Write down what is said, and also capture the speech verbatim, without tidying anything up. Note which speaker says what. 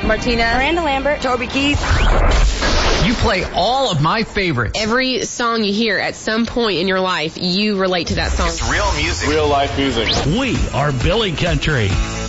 Speaker 1: Martina.
Speaker 2: Miranda Lambert.
Speaker 1: Toby Keith.
Speaker 3: You play all of my favorites.
Speaker 4: Every song you hear at some point in your life, you relate to that song.
Speaker 5: It's real music.
Speaker 6: Real life music.
Speaker 7: We are Billy Country.